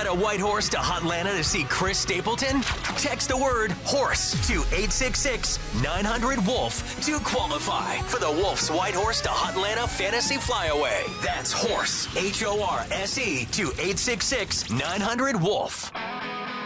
a white horse to Hotlanta to see Chris Stapleton? Text the word HORSE to 866-900-WOLF to qualify for the Wolf's White Horse to Hotlanta Fantasy Flyaway. That's HORSE, HORSE, to 866-900-WOLF.